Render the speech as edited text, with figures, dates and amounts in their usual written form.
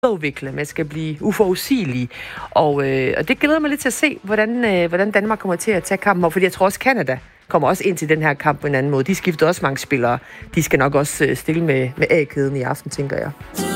udvikle, man skal blive uforudsigelig. Og det glæder mig lidt til at se, hvordan Danmark kommer til at tage kampen op, fordi jeg tror også, Canada kommer også ind til den her kamp på en anden måde. De skifter også mange spillere. De skal nok også stille med A-kæden i aften, tænker jeg.